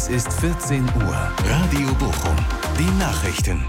Es ist 14 Uhr. Radio Bochum. Die Nachrichten.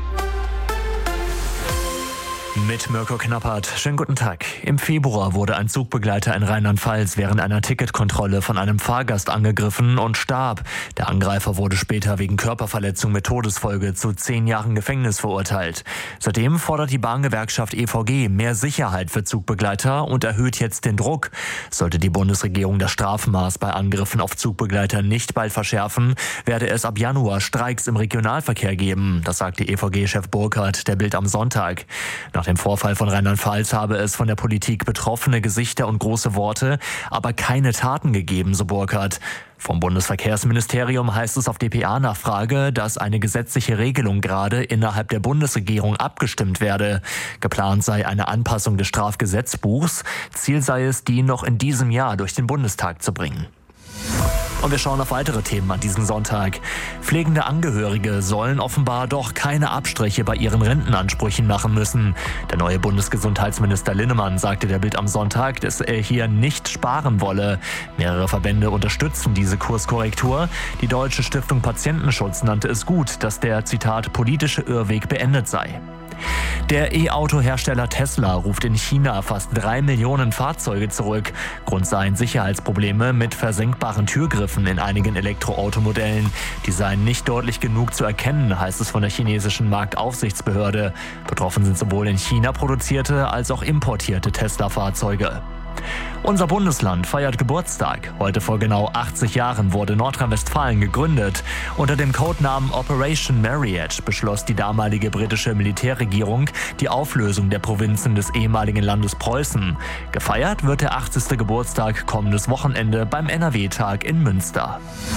Mit Mirko Knappert. Schönen guten Tag. Im Februar wurde ein Zugbegleiter in Rheinland-Pfalz während einer Ticketkontrolle von einem Fahrgast angegriffen und starb. Der Angreifer wurde später wegen Körperverletzung mit Todesfolge zu 10 Jahren Gefängnis verurteilt. Seitdem fordert die Bahngewerkschaft EVG mehr Sicherheit für Zugbegleiter und erhöht jetzt den Druck. Sollte die Bundesregierung das Strafmaß bei Angriffen auf Zugbegleiter nicht bald verschärfen, werde es ab Januar Streiks im Regionalverkehr geben. Das sagte EVG-Chef Burkhardt der Bild am Sonntag. Nach dem Vorfall von Rheinland-Pfalz habe es von der Politik betroffene Gesichter und große Worte, aber keine Taten gegeben, so Burkhardt. Vom Bundesverkehrsministerium heißt es auf dpa-Nachfrage, dass eine gesetzliche Regelung gerade innerhalb der Bundesregierung abgestimmt werde. Geplant sei eine Anpassung des Strafgesetzbuchs. Ziel sei es, die noch in diesem Jahr durch den Bundestag zu bringen. Und wir schauen auf weitere Themen an diesem Sonntag. Pflegende Angehörige sollen offenbar doch keine Abstriche bei ihren Rentenansprüchen machen müssen. Der neue Bundesgesundheitsminister Linnemann sagte der Bild am Sonntag, dass er hier nicht sparen wolle. Mehrere Verbände unterstützen diese Kurskorrektur. Die Deutsche Stiftung Patientenschutz nannte es gut, dass der, Zitat, politische Irrweg beendet sei. Der E-Auto-Hersteller Tesla ruft in China fast 3 Millionen Fahrzeuge zurück. Grund seien Sicherheitsprobleme mit versenkbaren Türgriffen in einigen Elektroautomodellen. Die seien nicht deutlich genug zu erkennen, heißt es von der chinesischen Marktaufsichtsbehörde. Betroffen sind sowohl in China produzierte als auch importierte Tesla-Fahrzeuge. Unser Bundesland feiert Geburtstag. Heute vor genau 80 Jahren wurde Nordrhein-Westfalen gegründet. Unter dem Codenamen Operation Marriage beschloss die damalige britische Militärregierung die Auflösung der Provinzen des ehemaligen Landes Preußen. Gefeiert wird der 80. Geburtstag kommendes Wochenende beim NRW-Tag in Münster.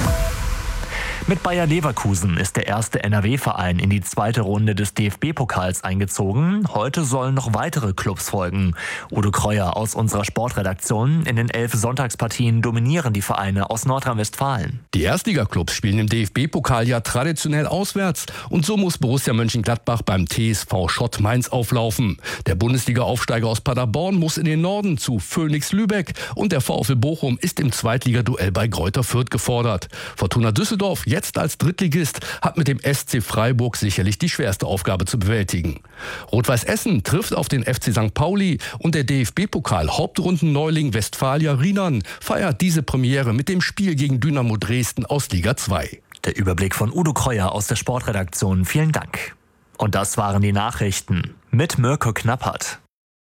Mit Bayer Leverkusen ist der erste NRW-Verein in die zweite Runde des DFB-Pokals eingezogen. Heute sollen noch weitere Clubs folgen. Udo Kreuer aus unserer Sportredaktion. In den 11 Sonntagspartien dominieren die Vereine aus Nordrhein-Westfalen. Die Erstligaklubs spielen im DFB-Pokal ja traditionell auswärts. Und so muss Borussia Mönchengladbach beim TSV Schott Mainz auflaufen. Der Bundesliga-Aufsteiger aus Paderborn muss in den Norden zu Phoenix Lübeck. Und der VfL Bochum ist im Zweitligaduell bei Greuther Fürth gefordert. Fortuna Düsseldorf, jetzt als Drittligist, hat mit dem SC Freiburg sicherlich die schwerste Aufgabe zu bewältigen. Rot-Weiß Essen trifft auf den FC St. Pauli und der DFB-Pokal-Hauptrundenneuling Westfalia Riemann feiert diese Premiere mit dem Spiel gegen Dynamo Dresden aus Liga 2. Der Überblick von Udo Kreuer aus der Sportredaktion. Vielen Dank. Und das waren die Nachrichten mit Mirko Knappert.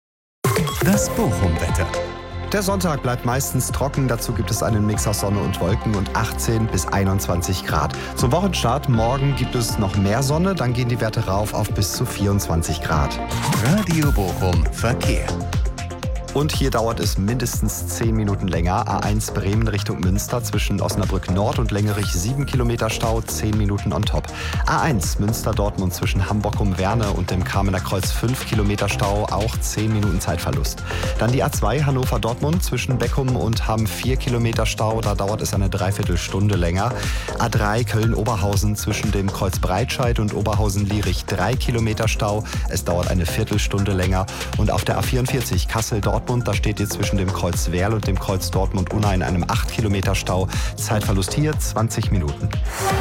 Das Bochum-Wetter. Der Sonntag bleibt meistens trocken, dazu gibt es einen Mix aus Sonne und Wolken und 18 bis 21 Grad. Zum Wochenstart morgen gibt es noch mehr Sonne, dann gehen die Werte rauf auf bis zu 24 Grad. Radio Bochum Verkehr. Und hier dauert es mindestens 10 Minuten länger. A1 Bremen Richtung Münster zwischen Osnabrück Nord und Lengerich 7 Kilometer Stau, 10 Minuten on top. A1 Münster-Dortmund zwischen Hamburg-um-Werne und dem Kamener Kreuz 5 Kilometer Stau, auch 10 Minuten Zeitverlust. Dann die A2 Hannover-Dortmund zwischen Beckum und Hamm 4 Kilometer Stau, da dauert es eine Dreiviertelstunde länger. A3 Köln-Oberhausen zwischen dem Kreuz Breitscheid und Oberhausen-Lierich 3 Kilometer Stau, es dauert eine Viertelstunde länger. Und auf der A44 Kassel-Dortmund, da steht ihr zwischen dem Kreuz Werl und dem Kreuz Dortmund-Unna in einem 8 Kilometer Stau. Zeitverlust hier 20 Minuten.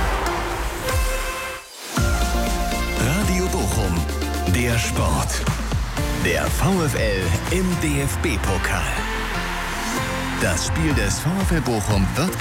Radio Bochum, der Sport. Der VfL im DFB-Pokal. Das Spiel des VfL Bochum wird